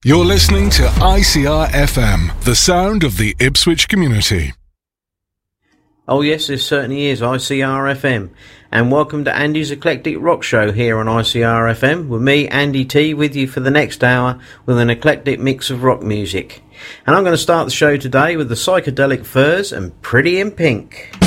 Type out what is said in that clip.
You're listening to ICR FM, the sound of the Ipswich community. Oh yes, this certainly is ICR FM. And welcome to Andy's Eclectic Rock Show here on ICR FM, with me, Andy T, with you for the next hour with an eclectic mix of rock music. And I'm going to start the show today with the Psychedelic Furs and Pretty in Pink.